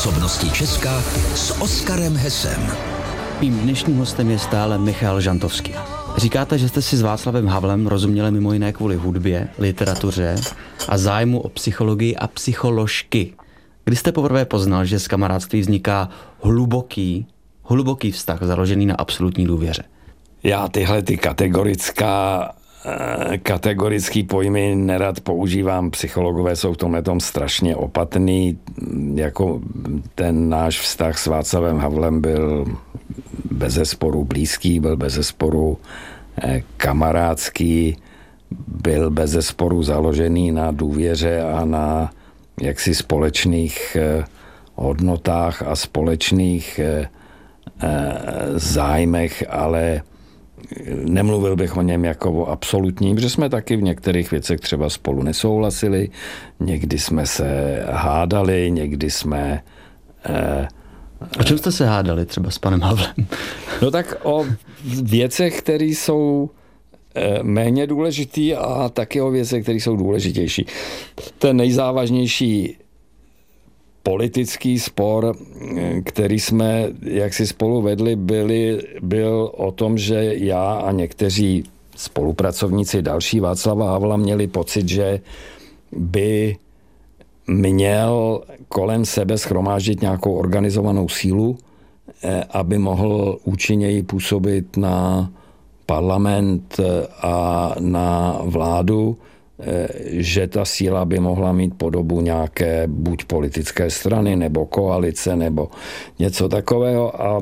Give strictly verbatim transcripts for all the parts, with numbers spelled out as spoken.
Osobnosti Česka s Oskarem Hesem. Mým dnešním hostem je stále Michal Žantovský. Říkáte, že jste si s Václavem Havlem rozuměli mimo jiné kvůli hudbě, literatuře a zájmu o psychologii a psycholožky. Kdy jste poprvé poznal, že z kamarádství vzniká hluboký, hluboký vztah založený na absolutní důvěře? Já tyhle ty kategorická, kategorický pojmy nerad používám. Psychologové jsou v tomhle tom strašně opatrný. Jako ten náš vztah s Václavem Havlem byl bezesporu blízký, byl bezesporu kamarádský, byl bezesporu založený na důvěře a na jaksi společných hodnotách a společných zájmech, ale nemluvil bych o něm jako o absolutním, že jsme taky v některých věcech třeba spolu nesouhlasili, někdy jsme se hádali, někdy jsme... Eh, o čem jste se hádali třeba s panem Havlem? No tak o věcech, které jsou eh, méně důležitý a taky o věcech, které jsou důležitější. Ten nejzávažnější politický spor, který jsme jaksi spolu vedli, byli, byl o tom, že já a někteří spolupracovníci další Václava Havla měli pocit, že by měl kolem sebe shromáždit nějakou organizovanou sílu, aby mohl účinněji působit na parlament a na vládu, že ta síla by mohla mít podobu nějaké buď politické strany, nebo koalice, nebo něco takového. A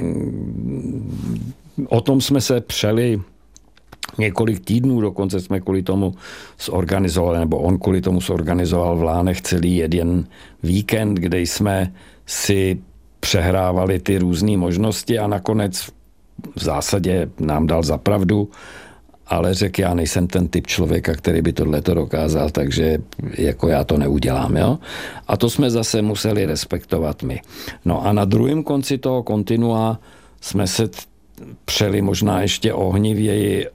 o tom jsme se přeli několik týdnů, dokonce jsme kvůli tomu zorganizovali, nebo on kvůli tomu zorganizoval v Lánech celý jeden víkend, kde jsme si přehrávali ty různé možnosti a nakonec v zásadě nám dal za pravdu, ale řekl, já nejsem ten typ člověka, který by tohleto dokázal, takže jako já to neudělám. Jo? A to jsme zase museli respektovat my. No a na druhém konci toho kontinua jsme se přeli možná ještě ohnivěji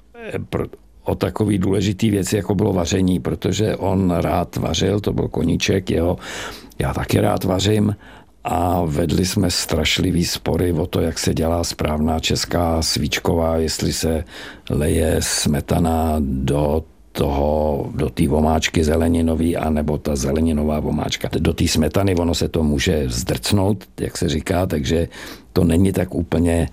o takový důležitý věci, jako bylo vaření, protože on rád vařil, to byl koníček jeho, já taky rád vařím, a vedli jsme strašlivý spory o to, jak se dělá správná česká svíčková, jestli se leje smetana do toho, do té vomáčky zeleninový, anebo ta zeleninová vomáčka. Do té smetany ono se to může zdrcnout, jak se říká, takže to není tak úplně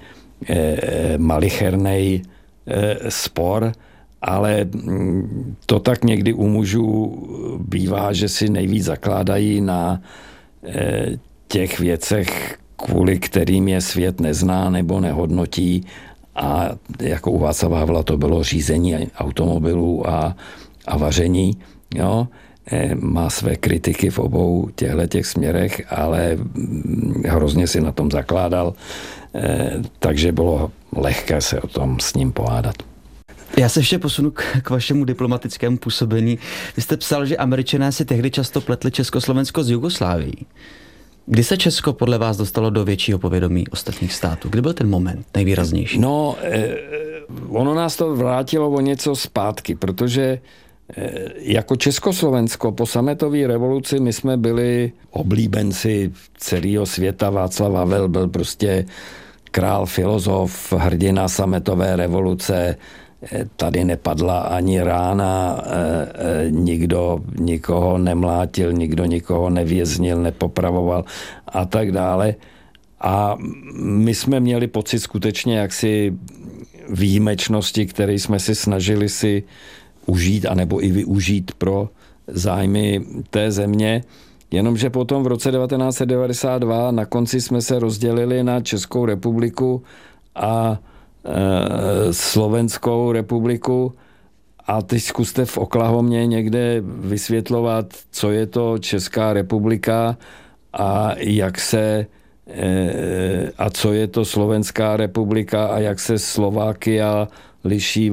eh, malichernej eh, spor, ale to tak někdy u mužů bývá, že si nejvíc zakládají na eh, těch věcech, kvůli kterým je svět nezná nebo nehodnotí, a jako u Václava Havla to bylo řízení automobilů a, a vaření. Jo? Má své kritiky v obou těchto směrech, ale hrozně si na tom zakládal, takže bylo lehké se o tom s ním pohádat. Já se ještě posunu k vašemu diplomatickému působení. Vy jste psal, že Američané si tehdy často pletli Československo s Jugoslávií. Kdy se Česko podle vás dostalo do většího povědomí ostatních států? Kdy byl ten moment nejvýraznější? No, eh, ono nás to vrátilo o něco zpátky, protože eh, jako Československo po sametové revoluci my jsme byli oblíbenci celého světa. Václav Havel byl prostě král, filozof, hrdina sametové revoluce. Tady nepadla ani rána, nikdo nikoho nemlátil, nikdo nikoho nevěznil, nepopravoval a tak dále. A my jsme měli pocit skutečně jaksi výjimečnosti, které jsme si snažili si užít anebo i využít pro zájmy té země. Jenomže potom v roce devatenáct set devadesát dva na konci jsme se rozdělili na Českou republiku a Slovenskou republiku, a teď zkuste v Oklahomě někde vysvětlovat, co je to Česká republika a jak se a co je to Slovenská republika a jak se Slovákia liší